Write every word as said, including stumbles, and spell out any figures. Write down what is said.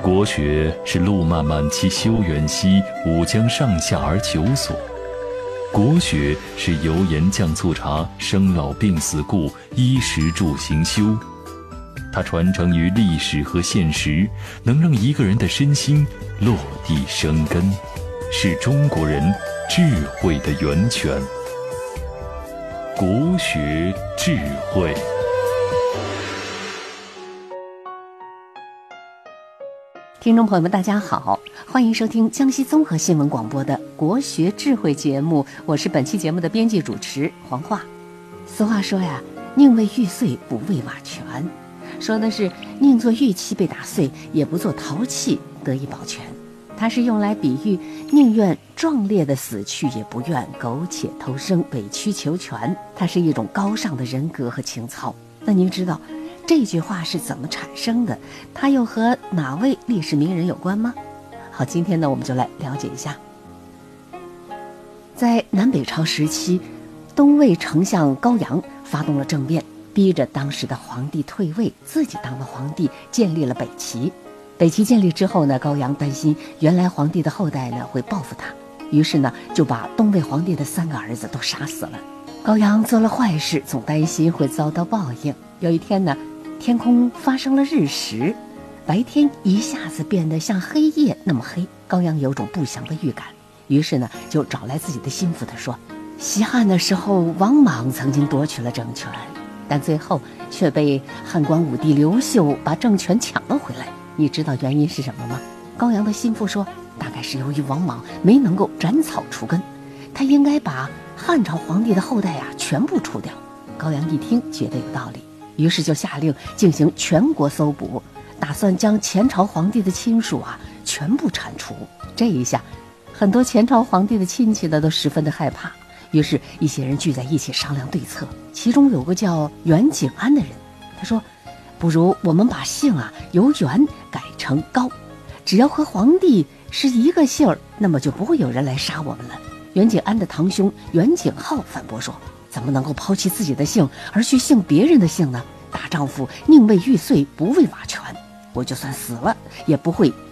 国学是路漫漫其修远兮，吾将上下而求索。国学是油盐酱醋茶，生老病死故，衣食住行修。它传承于历史和现实，能让一个人的身心落地生根，是中国人智慧的源泉。国学智慧。 听众朋友们大家好，欢迎收听江西综合新闻广播的国学智慧节目，我是本期节目的编辑主持黄华。俗话说呀，宁为玉碎不为瓦全，说的是宁做玉器被打碎，也不做陶器得以保全。它是用来比喻宁愿壮烈的死去，也不愿苟且偷生，委曲求全。它是一种高尚的人格和情操。那您知道这句话是怎么产生的？它又和哪位历史名人有关吗？好，今天呢，我们就来了解一下。在南北朝时期，东魏丞相高阳发动了政变，逼着当时的皇帝退位，自己当了皇帝，建立了北齐。北齐建立之后呢，高阳担心原来皇帝的后代呢会报复他，于是呢就把东魏皇帝的三个儿子都杀死了。高阳做了坏事，总担心会遭到报应。有一天呢，天空发生了日食，白天一下子变得像黑夜那么黑。高阳有种不祥的预感，于是呢就找来自己的心腹，他说，西汉的时候王莽曾经夺取了政权，但最后却被汉光武帝刘秀把政权抢了回来。你知道原因是什么吗？高阳的心腹说，大概是由于王莽没能够斩草除根，他应该把汉朝皇帝的后代啊全部除掉。高阳一听觉得有道理，于是就下令进行全国搜捕，打算将前朝皇帝的亲属啊全部铲除。这一下很多前朝皇帝的亲戚呢都十分的害怕，于是一些人聚在一起商量对策。其中有个叫袁景安的人，他说，不如我们把姓啊由袁改成高，只要和皇帝是一个姓儿，那么就不会有人来杀我们了。袁景安的堂兄袁景浩反驳说，怎么能够抛弃自己的姓而去姓别人的姓呢？大丈夫宁为玉碎不为瓦全，我就算死了也不会